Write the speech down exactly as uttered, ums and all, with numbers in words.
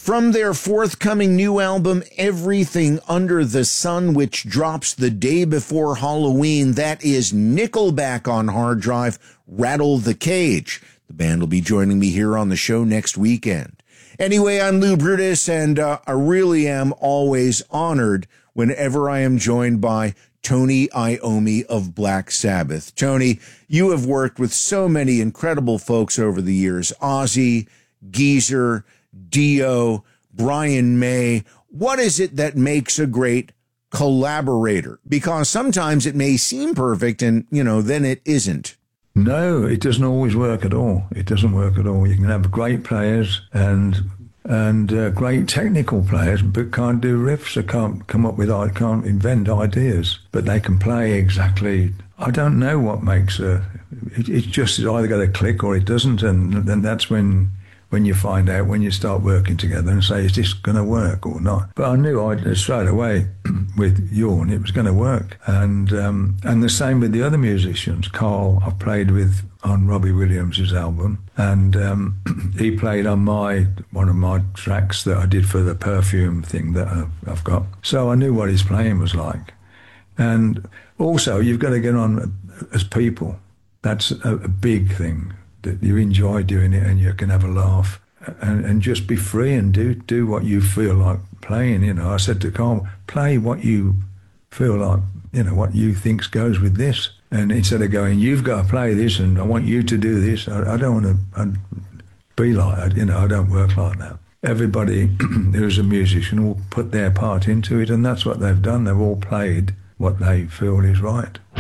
From their forthcoming new album, Everything Under the Sun, which drops the day before Halloween, that is Nickelback on hard drive, Rattle the Cage. The band will be joining me here on the show next weekend. Anyway, I'm Lou Brutus, and uh, I really am always honored whenever I am joined by Tony Iommi of Black Sabbath. Tony, you have worked with so many incredible folks over the years. Ozzy, Geezer, Dio, Brian May. What is it that makes a great collaborator? Because sometimes it may seem perfect and, you know, then it isn't. No, it doesn't always work at all. It doesn't work at all. You can have great players and and uh, great technical players, but can't do riffs. They can't come up with, can't invent ideas, but they can play exactly. I don't know what makes a. It, it's just either got to click or it doesn't, and then that's when. When you find out, when you start working together and say, is this going to work or not? But I knew I'd, straight away with Jorn, it was going to work. And um, and the same with the other musicians. Carl, I've played with on Robbie Williams' album, and um, he played on my one of my tracks that I did for the Perfume thing that I've, I've got. So I knew what his playing was like. And also, you've got to get on as people. That's a, a big thing. That you enjoy doing it and you can have a laugh and, and just be free and do do what you feel like playing. You know, I said to Carl, play what you feel like, you know, what you think goes with this. And instead of going, you've got to play this and I want you to do this, I, I don't want to be like that. You know, I don't work like that. Everybody who's a musician will put their part into it, and that's what they've done. They've all played what they feel is right.